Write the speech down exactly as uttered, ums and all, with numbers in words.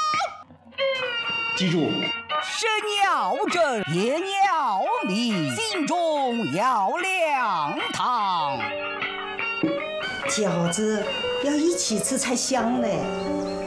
记住， 身要正，言要明，心中要亮堂。 饺子要一起吃才香呢。